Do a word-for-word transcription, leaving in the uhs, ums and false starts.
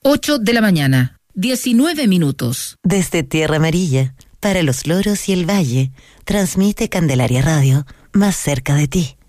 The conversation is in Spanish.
ocho de la mañana, diecinueve minutos. Desde Tierra Amarilla, para los loros y el valle, transmite Candelaria Radio, más cerca de ti.